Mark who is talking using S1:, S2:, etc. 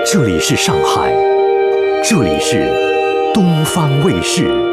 S1: 这里是上海，这里是东方卫视。